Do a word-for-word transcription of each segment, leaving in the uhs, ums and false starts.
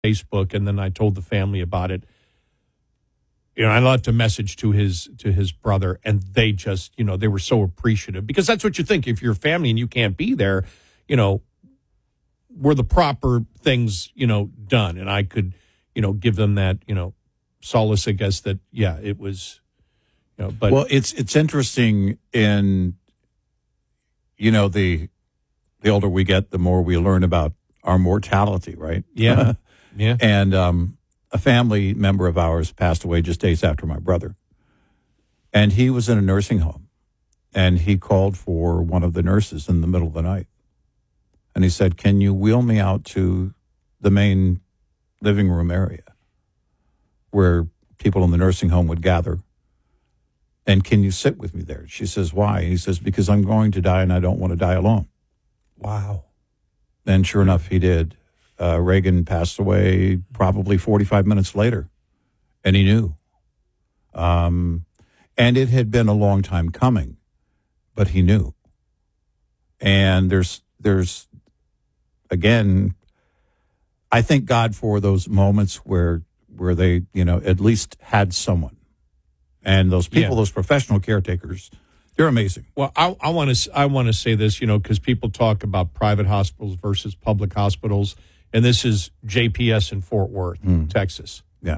Facebook, and then I told the family about it. You know, I left a message to his to his brother, and they just, you know, they were so appreciative, because that's what you think if you're family and you can't be there. You know, were the proper things, you know, done, and I could, you know, give them that, you know, solace, I guess, that yeah, it was, you know, but well, it's it's interesting in, you know, the the older we get, the more we learn about our mortality, right? Yeah, yeah, and um. A family member of ours passed away just days after my brother. And he was in a nursing home. And he called for one of the nurses in the middle of the night. And he said, "Can you wheel me out to the main living room area where people in the nursing home would gather? And can you sit with me there?" She says, "Why?" He says, "Because I'm going to die and I don't want to die alone." Wow. And sure enough, he did. Uh, Reagan passed away probably forty-five minutes later, and he knew. Um, and it had been a long time coming, but he knew. And there's, there's, again, I thank God for those moments where, where they, you know, at least had someone. And those people, yeah. those professional caretakers, they're amazing. Well, I, I want to, I want to say this, you know, because people talk about private hospitals versus public hospitals. And this is J P S in Fort Worth, mm. Texas. Yeah.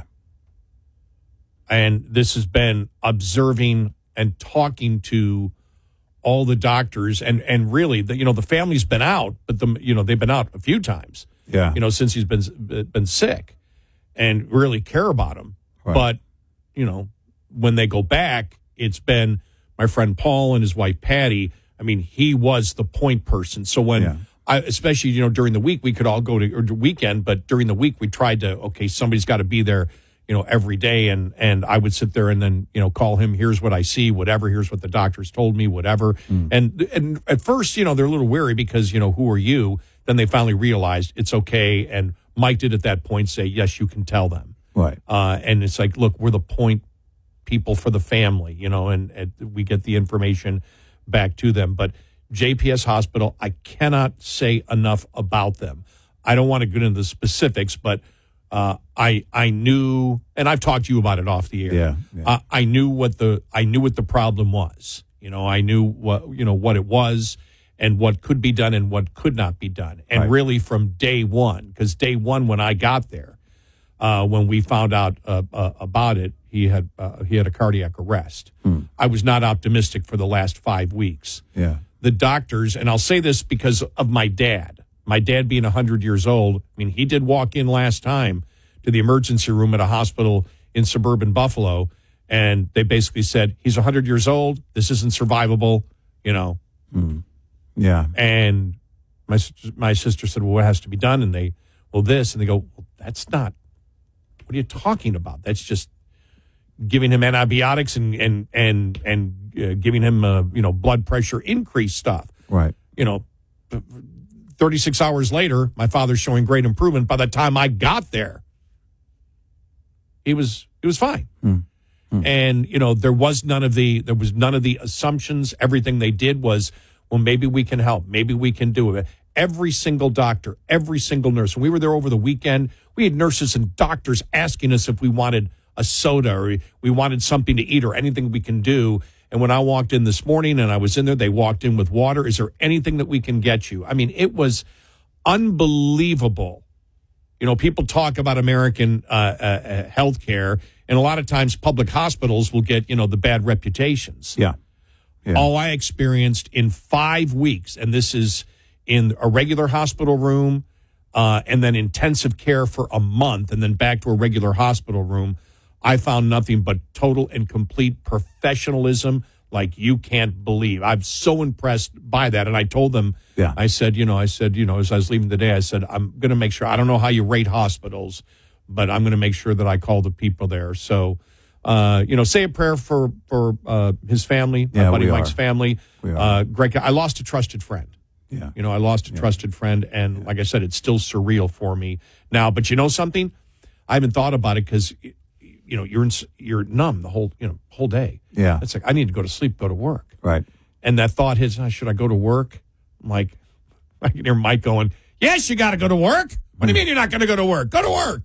And this has been observing and talking to all the doctors. And, and really, the, you know, the family's been out, but, the you know, they've been out a few times, yeah. you know, since he's been been sick, and really care about him. Right. But, you know, when they go back, it's been my friend Paul and his wife Patty. I mean, he was the point person. So when... Yeah. I, especially, you know, during the week, we could all go to, or the weekend, but during the week, we tried to, okay, somebody's got to be there, you know, every day. And, and I would sit there and then, you know, call him, here's what I see, whatever, here's what the doctors told me, whatever. Mm. And, and at first, you know, they're a little wary because, you know, who are you? Then they finally realized it's okay. And Mike did at that point say, yes, you can tell them. Right. Uh, and it's like, look, we're the point people for the family, you know, and, and we get the information back to them. But J P S Hospital, I cannot say enough about them. I don't want to get into the specifics, but uh, I I knew, and I've talked to you about it off the air. Yeah, yeah. Uh, I knew what the I knew what the problem was. You know, I knew what you know what it was, and what could be done and what could not be done. And right. really, from day one, because day one when I got there, uh, when we found out uh, uh, about it, he had uh, he had a cardiac arrest. Hmm. I was not optimistic for the last five weeks. Yeah. The doctors, and I'll say this because of my dad, my dad being one hundred years old, I mean, he did walk in last time to the emergency room at a hospital in suburban Buffalo, and they basically said, he's one hundred years old, this isn't survivable, you know. Mm. Yeah. And my, my sister said, well, what has to be done? And they, well, this, and they go, well, that's not, what are you talking about? That's just giving him antibiotics and and and and uh, giving him uh, you know blood pressure increase stuff. Right. You know, thirty-six hours later, my father's showing great improvement. By the time I got there, he was he was fine. Mm. Mm. And you know, there was none of the there was none of the assumptions. Everything they did was, well, maybe we can help. Maybe we can do it. Every single doctor, every single nurse. When we were there over the weekend, we had nurses and doctors asking us if we wanted a soda or we wanted something to eat or anything we can do. And when I walked in this morning and I was in there, they walked in with water. Is there anything that we can get you? I mean, it was unbelievable. You know, people talk about American uh, uh, health care, and a lot of times public hospitals will get, you know, the bad reputations. Yeah. yeah. All I experienced in five weeks, and this is in a regular hospital room, uh, and then intensive care for a month, and then back to a regular hospital room, I found nothing but total and complete professionalism like you can't believe. I'm so impressed by that. And I told them, yeah. I said, you know, I said, you know, as I was leaving today, I said, I'm going to make sure, I don't know how you rate hospitals, but I'm going to make sure that I call the people there. So, uh, you know, say a prayer for, for uh, his family, yeah, my buddy we Mike's are. family. We are. Uh, Greg, I lost a trusted friend. Yeah. You know, I lost a yeah. trusted friend. And yeah. like I said, it's still surreal for me now. But you know something? I haven't thought about it because, you know, you're in, you're numb the whole, you know, whole day. Yeah. It's like, I need to go to sleep, go to work. Right. And that thought hits, oh, should I go to work? I'm like, I can hear Mike going, yes, you got to go to work. What do you mean you're not going to go to work? Go to work.